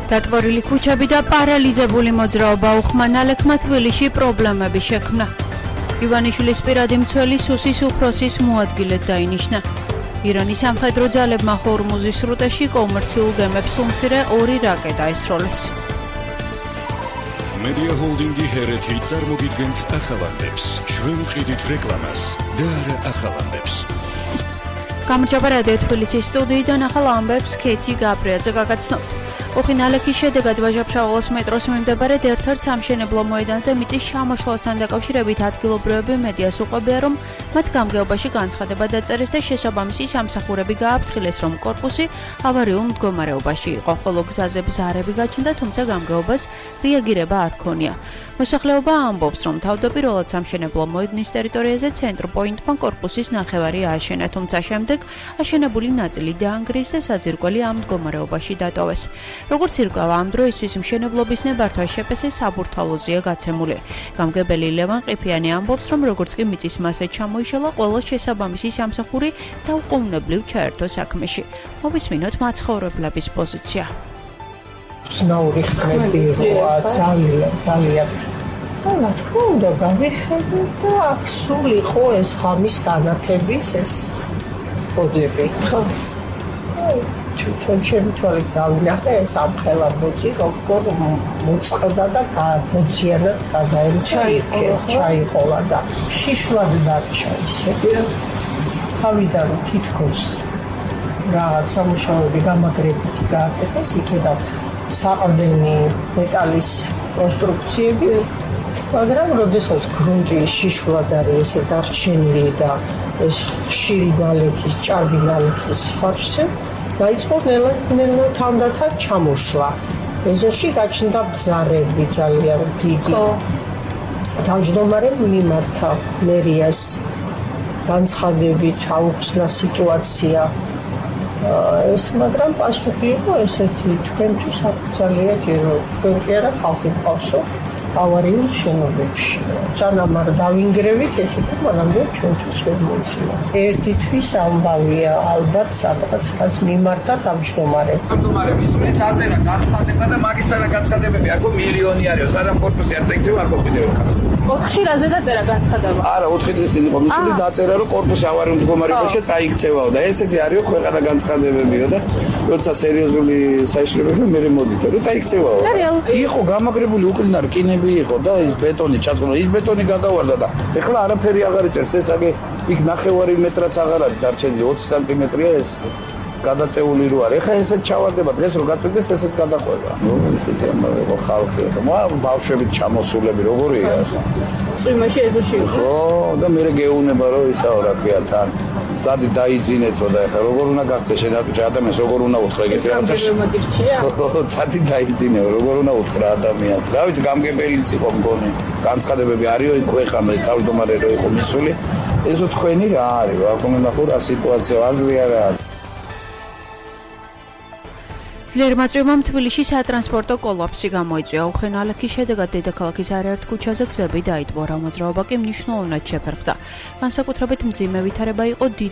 დატბორილი ქუჩები და პარალიზებული მოძრაობა უხმან ალექმა თბილისში პრობლემები შექმნა. ივანიშვილის პირადი მცველი სუსის უფროსის მოადგილედ დაინიშნა. ირანის სამხედრო ძალებმა ჰორმუზის სრუტეში კომერციულ გემებს უმცირე 2 რაკეტა ესროლეს. Media Holding-ი ჰერეთი წარმოგიდგენთ ახალამდებს. ჩვენ ვყიდით რეკლამას და არა ახალამდებს. გამარჯობა რადიო თბილისის სტუდიიდან ახალ ამბებს ქეთი გაბრიაძე გაგაცნობთ. ოხინ ალექის შედეგად ვაჟა-ფშაველას მეტროს მიმდებარედ ერთ-ერთ სამშენებლო მოედანზე მიწის ჩამოშლასთან დაკავშირებით ადგილობრივები მედიას უყვებიან, რომ მათ გამგეობაში განცხადება დაწერეს და შესაბამისი სამსახურები გააფრთხილეს, რომ корпуსი ავარიულ მდგომარეობაში იყო, ხოლო გზაზე ბზარები გაჩნდა, თუმცა გამგეობას რეაგირება არ ჰქონია. მოსახლეობა ამბობს, რომ თავდაპირველად სამშენებლო მოედნის ტერიტორიაზე ცენტრპოინტმა корпуსის ნახევარი ააშენა, თუმცა შემდეგ აშენებული ნაწილი დაანგრიეს და საძირკველი ამ მდგომარეობაში დატოვეს. როგორც ირკვევა, ამ დროისთვის მშენებლობის ნებართვა შეპესე საბურთალოზეა გაცემული. გამგებელი ლევან ყიფიანი ამბობს, რომ როგორც კი მიწის მასა ჩამოიშალა, ყველა შესაბამისი სამსახური დაუყოვნებლივ ჩაერთო საქმეში. მოვისმინოთ მაცხოვრებლების პოზიცია. Snauri ხმები იყო ძალიან. რა თქმა უნდა, გავიხედეთ და აქ სულ იყო ეს ღამის განათების ეს პოზები. ხო. ჩემი თვალით დავინახე ეს ამხელა ბოძი, როგორ მოწყდა და გამოციანად გადაერჩა ჩაიყოლა და შიშვად დარჩა ისე. თავიდან თითქოს რაღაც სამუშაოები გამაგრებითი გააკეთეს იქედან საყრდენი მეტალის კონსტრუქციები, მაგრამ როდესაც გრუნტი შიშვად არის ესე დარჩენილი და ეს ხშირი ნალექის, ჭარბი ნალექის ხარჯზე დაიწყო ნელა თანდათან ჩამოშლა. ეზოში გაჩნდა ბზარები ძალიან დიდი. თავმჯდომარემ მიმართა მერიას განცხადებით აუხსნა სიტუაცია. ეს მაგრამ პასუხი იყო ესეთი, თქვენთვის აკრძალია ჯერო, თქვენ კი არა ხალხი ყავსო ავარიულ შენობებში. სანამ არ დავინგრევით ესეთი მანამდე ჩვენთვის ვერ მოიწია. ერთი თვის ამბავია ალბათ სადღაც მიმართა თავმჯდომარემ. თავმჯდომარემ ისურით დაწერა განცხადება და მაგისტრალა განცხადებები აქ მილიონი არისო, სადამ корпуსი არ წექცევა არ მოგიდეო ხარ. 4 რაზე დაწერა განცხადება? არა, 4 დღის წინ იყო მისული დაწერა, რომ корпуსი ავარიულ მდგომარეობაშია წაიქცევაო და ესეთი არის ქვეყანა განცხადებებიო და როცა სერიოზული საიშლებია მე მოდით რომ წაიქცევაო. იყო გამაგრებული უკრინა რკინები იყო და ის ბეტონი ჩაწყდა, ის ბეტონი გადავარდა და ეხლა არაფერი აღარ იჭერს, ეს აგე იქ 9 მეტრაც აღარ არის დარჩენილი, 20 სანტიმეტრია ეს გადაწეული რო არის. ეხლა ესეც ჩავარდება დღეს რო გაწვდეს ესეც გადაყვება. ნუ ისეთი ამბავი იყო ხალხი და ბავშვებით ჩამოსულები როგორია ახლა. წვიმაში ეზოში იყო. ხო და მე გეუბნება რომ ისაო რა ქვია თან. დადი დაიძინეთო და ეხლა როგორ უნდა გახდეს შენაკუჭა ადამიანს როგორ უნდა უთხრა ეგეთ რაღაცაში. ხო, დადი დაიძინეო როგორ უნდა უთხრა ადამიანს. რა ვიცი გამგებელიც იყო მგონი. განცხადებები არისო იქ ეხლა ეს თავმჯდომარე რო იყო მისული. ესო თქვენი რა არის? აქ უნდა ნახო რა სიტუაცია აზრი არა არის. ძლიერმა წვიმამ თბილისში სატრანსპორტო კოლაფსი გამოიწვია. უხენ ალექის შედეგად დედაქალაქის არაერთ ქუჩაზე გზები დაიტბორა, მოძრაობა კი მნიშვნელოვნად შეფერხდა. განსაკუთრებით მძიმე ვითარება იყო დიდ